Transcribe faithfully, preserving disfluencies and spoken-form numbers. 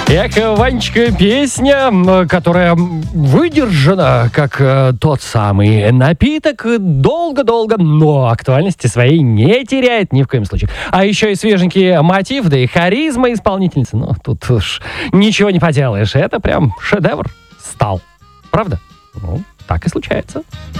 Эх, Ванечка, песня, которая выдержана, как э, тот самый напиток, долго-долго, но актуальности своей не теряет ни в коем случае. А еще и свеженький мотив, да и харизма исполнительницы. Ну, тут уж ничего не поделаешь. Это прям шедевр стал. Правда? Ну, так и случается.